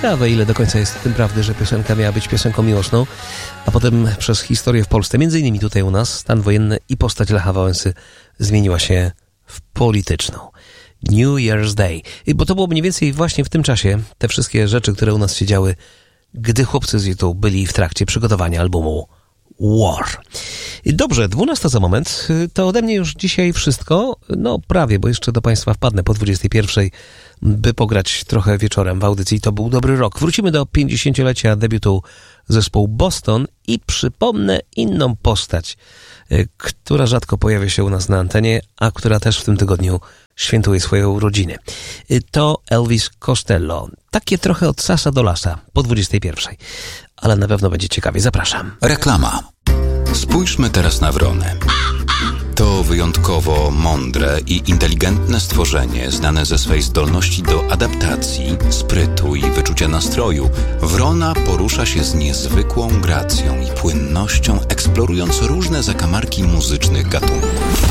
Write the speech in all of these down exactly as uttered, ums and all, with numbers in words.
Ciekawe, ile do końca jest w tym prawdy, że piosenka miała być piosenką miłosną, a potem przez historię w Polsce, między innymi tutaj u nas, stan wojenny i postać Lecha Wałęsy zmieniła się w polityczną. New Year's Day. Bo to było mniej więcej właśnie w tym czasie te wszystkie rzeczy, które u nas się działy, gdy chłopcy z YouTube byli w trakcie przygotowania albumu War. Dobrze, dwunasta za moment. To ode mnie już dzisiaj wszystko. No prawie, bo jeszcze do Państwa wpadnę po dwudziestej pierwszej, by pograć trochę wieczorem w audycji. To był dobry rok. Wrócimy do pięćdziesięciolecia debiutu zespołu Boston i przypomnę inną postać, która rzadko pojawia się u nas na antenie, a która też w tym tygodniu świętuje swoje urodziny. To Elvis Costello. Takie trochę od sasa do lasa po dwudziestej pierwszej. Ale na pewno będzie ciekawie. Zapraszam. Reklama. Spójrzmy teraz na wrony. To wyjątkowo mądre i inteligentne stworzenie, znane ze swej zdolności do adaptacji, sprytu i wyczucia nastroju. Wrona porusza się z niezwykłą gracją i płynnością, eksplorując różne zakamarki muzycznych gatunków.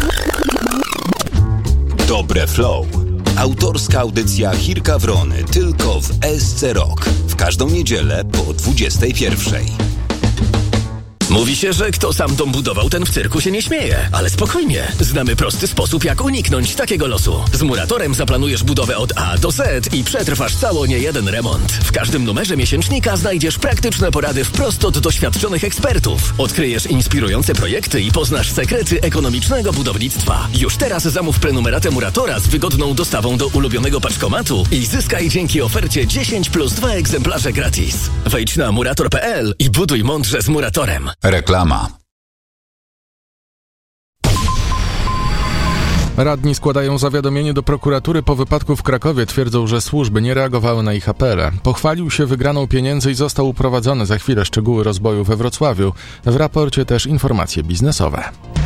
Dobre flow. Autorska audycja Chirka Wrony tylko w S C Rock. W każdą niedzielę po dwudziestej pierwszej. Mówi się, że kto sam dom budował, ten w cyrku się nie śmieje. Ale spokojnie, znamy prosty sposób, jak uniknąć takiego losu. Z Muratorem zaplanujesz budowę od A do Z i przetrwasz cało niejeden remont. W każdym numerze miesięcznika znajdziesz praktyczne porady wprost od doświadczonych ekspertów. Odkryjesz inspirujące projekty i poznasz sekrety ekonomicznego budownictwa. Już teraz zamów prenumeratę Muratora z wygodną dostawą do ulubionego paczkomatu i zyskaj dzięki ofercie dziesięć plus dwa egzemplarze gratis. Wejdź na murator kropka p l i buduj mądrze z Muratorem. Reklama. Radni składają zawiadomienie do prokuratury po wypadku w Krakowie. Twierdzą, że służby nie reagowały na ich apele. Pochwalił się wygraną pieniędzy i został uprowadzony. Za chwilę szczegóły rozboju we Wrocławiu. W raporcie też informacje biznesowe.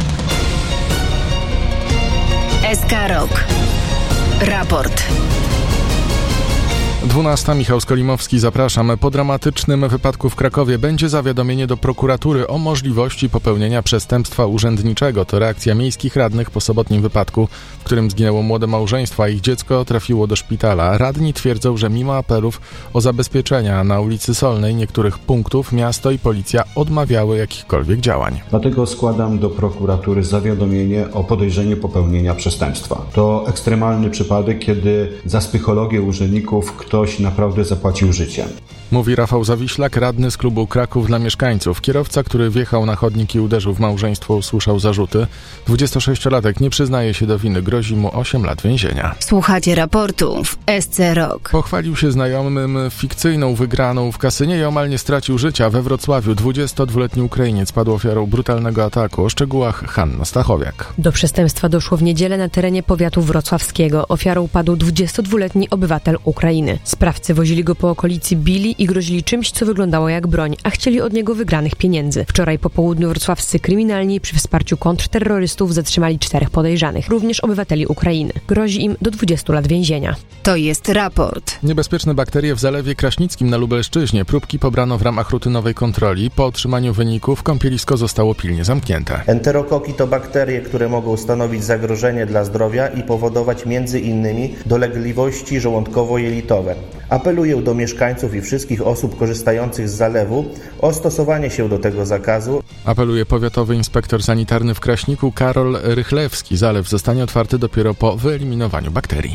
S K Rock. Raport. dwunasta. Michał Skolimowski, zapraszam. Po dramatycznym wypadku w Krakowie będzie zawiadomienie do prokuratury o możliwości popełnienia przestępstwa urzędniczego. To reakcja miejskich radnych po sobotnim wypadku, w którym zginęło młode małżeństwo, a ich dziecko trafiło do szpitala. Radni twierdzą, że mimo apelów o zabezpieczenia na ulicy Solnej niektórych punktów miasto i policja odmawiały jakichkolwiek działań. Dlatego składam do prokuratury zawiadomienie o podejrzeniu popełnienia przestępstwa. To ekstremalny przypadek, kiedy za psychologię urzędników ktoś naprawdę zapłacił życiem. Mówi Rafał Zawiślak, radny z klubu Kraków dla mieszkańców. Kierowca, który wjechał na chodnik i uderzył w małżeństwo, usłyszał zarzuty. dwudziestosześciolatek nie przyznaje się do winy, grozi mu osiem lat więzienia. Słuchacie raportu w S C Rock. Pochwalił się znajomym fikcyjną wygraną w kasynie i omal nie stracił życia. We Wrocławiu dwudziestodwuletni Ukrainiec padł ofiarą brutalnego ataku. O szczegółach Hanna Stachowiak. Do przestępstwa doszło w niedzielę na terenie powiatu wrocławskiego. Ofiarą padł dwudziestodwuletni obywatel Ukrainy. Sprawcy wozili go po okolicy, bili i grozili czymś, co wyglądało jak broń, a chcieli od niego wygranych pieniędzy. Wczoraj po południu wrocławscy kryminalni przy wsparciu kontrterrorystów zatrzymali czterech podejrzanych, również obywateli Ukrainy. Grozi im do dwudziestu lat więzienia. To jest raport. Niebezpieczne bakterie w Zalewie Kraśnickim na Lubelszczyźnie. Próbki pobrano w ramach rutynowej kontroli. Po otrzymaniu wyników kąpielisko zostało pilnie zamknięte. Enterokoki to bakterie, które mogą stanowić zagrożenie dla zdrowia i powodować między innymi dolegliwości żołądkowo-jelitowe. Apeluję do mieszkańców i wszystkich osób korzystających z zalewu o stosowanie się do tego zakazu. Apeluje powiatowy inspektor sanitarny w Kraśniku Karol Rychlewski. Zalew zostanie otwarty dopiero po wyeliminowaniu bakterii.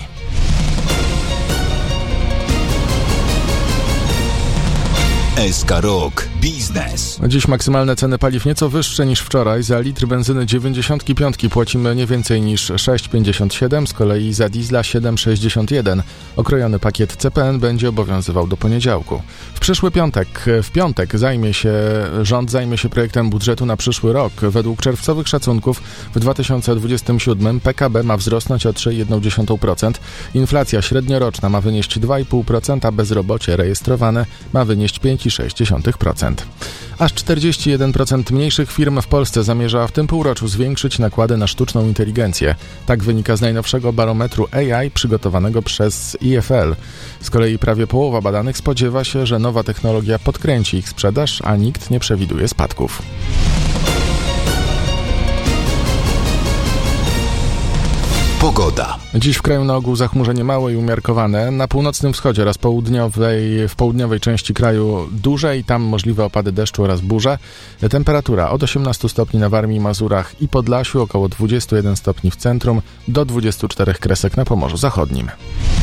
S K Rock Biznes. Dziś maksymalne ceny paliw nieco wyższe niż wczoraj. Za litr benzyny dziewięćdziesiąt pięć płacimy nie więcej niż sześć pięćdziesiąt siedem, z kolei za diesla siedem sześćdziesiąt jeden. Okrojony pakiet C P N będzie obowiązywał do poniedziałku. W przyszły piątek, w piątek zajmie się, rząd zajmie się projektem budżetu na przyszły rok. Według czerwcowych szacunków w dwa tysiące dwudziestym siódmym P K B ma wzrosnąć o trzy przecinek jedna dziesiąta procent. Inflacja średnioroczna ma wynieść dwa przecinek pięć procent, a bezrobocie rejestrowane ma wynieść pięć przecinek sześć procent. Aż czterdzieści jeden procent mniejszych firm w Polsce zamierza w tym półroczu zwiększyć nakłady na sztuczną inteligencję. Tak wynika z najnowszego barometru A I przygotowanego przez I F L. Z kolei prawie połowa badanych spodziewa się, że nowa technologia podkręci ich sprzedaż, a nikt nie przewiduje spadków. Pogoda. Dziś w kraju na ogół zachmurzenie małe i umiarkowane. Na północnym wschodzie oraz południowej, w południowej części kraju duże i tam możliwe opady deszczu oraz burze. Temperatura od osiemnastu stopni na Warmii i Mazurach i Podlasiu, około dwudziestu jeden stopni w centrum, do dwudziestu czterech kresek na Pomorzu Zachodnim.